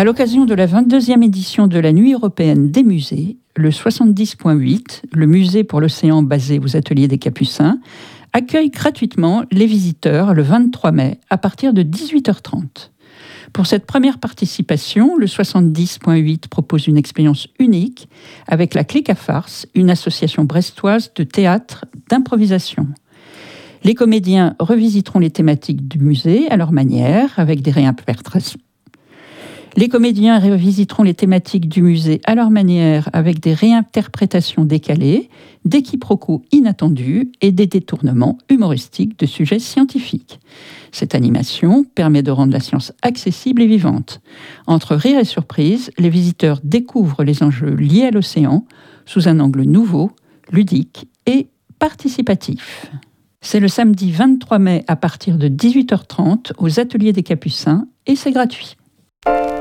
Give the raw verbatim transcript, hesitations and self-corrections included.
À l'occasion de la vingt-deuxième édition de la Nuit européenne des musées, le soixante-dix point huit, le musée pour l'océan basé aux Ateliers des Capucins, accueille gratuitement les visiteurs le vingt-trois mai à partir de dix-huit heures trente. Pour cette première participation, le soixante-dix point huit propose une expérience unique avec la Clique à Farce, une association brestoise de théâtre d'improvisation. Les comédiens revisiteront les thématiques du musée à leur manière, avec des réinterprétations. Les comédiens revisiteront les thématiques du musée à leur manière, avec des réinterprétations décalées, des quiproquos inattendus et des détournements humoristiques de sujets scientifiques. Cette animation permet de rendre la science accessible et vivante. Entre rire et surprise, les visiteurs découvrent les enjeux liés à l'océan sous un angle nouveau, ludique et participatif. C'est le samedi vingt-trois mai à partir de dix-huit heures trente aux Ateliers des Capucins et c'est gratuit.